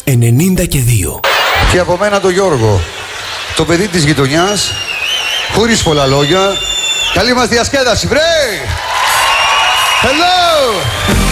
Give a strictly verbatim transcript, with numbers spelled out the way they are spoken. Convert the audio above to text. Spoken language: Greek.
ενενήντα και δύο. Και από μένα το Γιώργο, το παιδί της γειτονιάς, χωρίς πολλά λόγια. Καλή μας διασκέδαση, βρε! Hello!